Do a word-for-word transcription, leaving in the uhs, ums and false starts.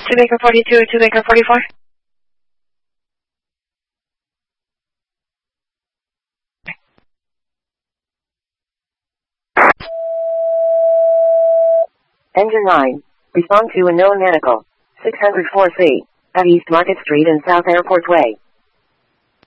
to Baker forty-two to Baker forty-four. Engine nine. Respond to a known medical. six oh four C. At East Market Street and South Airport Way.